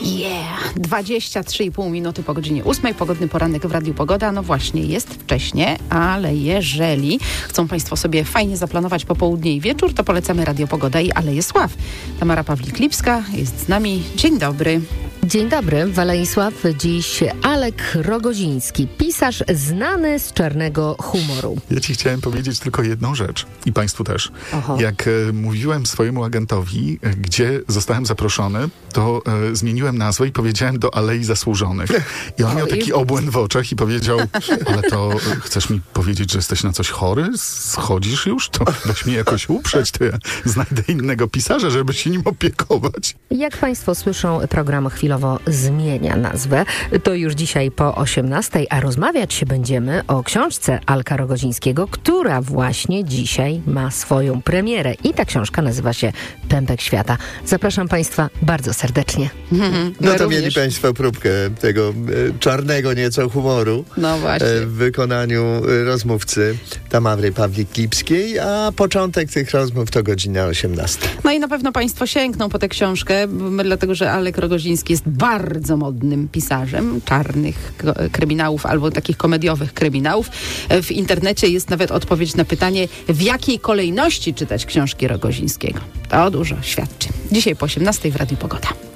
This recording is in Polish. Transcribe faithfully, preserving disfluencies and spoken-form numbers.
Yeah! dwadzieścia trzy i pół minuty po godzinie ósmej. Pogodny poranek w Radiu Pogoda. No właśnie, jest wcześnie, ale jeżeli chcą Państwo sobie fajnie zaplanować popołudnie i wieczór, to polecamy Radio Pogoda i Aleje Sław. Tamara Pawlik-Lipska jest z nami. Dzień dobry. Dzień dobry, w Alei Sław dziś Alek Rogoziński, pisarz znany z czarnego humoru. Ja ci chciałem powiedzieć tylko jedną rzecz i Państwu też. Oho. Jak e, mówiłem swojemu agentowi, e, gdzie zostałem zaproszony, to e, zmieniłem nazwę i powiedziałem do Alei Zasłużonych. I on Oj. miał taki obłęd w oczach i powiedział, ale to e, chcesz mi powiedzieć, że jesteś na coś chory? Schodzisz już? To weź mi jakoś uprzeć, to ja znajdę innego pisarza, żeby się nim opiekować. Jak Państwo słyszą, program chwilowo zmienia nazwę. To już dzisiaj po osiemnastej, a rozmawiać się będziemy o książce Alka Rogozińskiego, która właśnie dzisiaj ma swoją premierę. I ta książka nazywa się Pępek Świata. Zapraszam Państwa bardzo serdecznie. Mhm. No to również. mieli Państwo próbkę tego e, czarnego nieco humoru No właśnie. e, w wykonaniu e, rozmówcy Tamary Pawlik-Lipskiej, a początek tych rozmów to godzina osiemnasta. No i na pewno Państwo sięgną po tę książkę, b- dlatego że Alek Rogoziński jest bardzo modnym pisarzem czarnych k- kryminałów albo takich komediowych kryminałów. E, W internecie jest nawet odpowiedź na pytanie, w jakiej kolejności czytać książki Rogozińskiego. To dużo świadczy. Dzisiaj po osiemnastej w Radiu Pogoda.